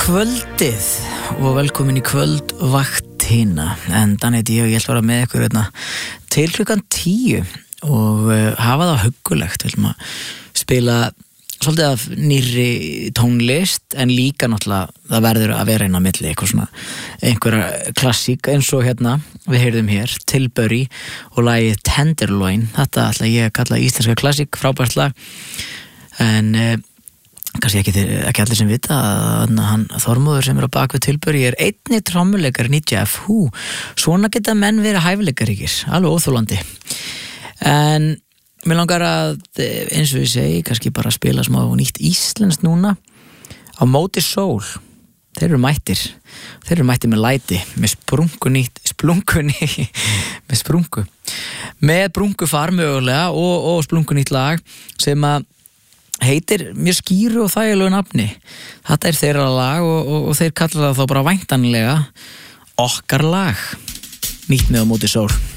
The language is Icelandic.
kvöldið og velkomin í kvöldvaktina. En þannig ég ætla að vera með ykkur til klukkan 10 og hafa það huggulegt. Við ætlum að spila svolítið af nýrri tónlist en líka náttúrulega það verður að vera inn á milli eitthvað svona einhverja klassík eins og við heyrðum hér Tilbury og lagið Tenderloin. Þetta ætla ég að kalla íslenska klassík, frábært lag en kannski ekki allir sem vita að hann Þormóður sem er á bakvið Tilbury er einni trommuleikarinn í Jeff Who. Svona geta menn verið hæfileikaríkir, alveg óþolandi. En mér langar að, eins og ég segi, kannski bara spila smá nýtt íslenskt núna á móti sól. Þeir eru mættir með læti, með sprungu far mögulega og sprungu nýtt lag sem að heitir mjög skýru og þægilegu nafni. Þetta er þeirra lag og þeir kalla það þá bara væntanlega okkar lag. Nýtt með á móti sól.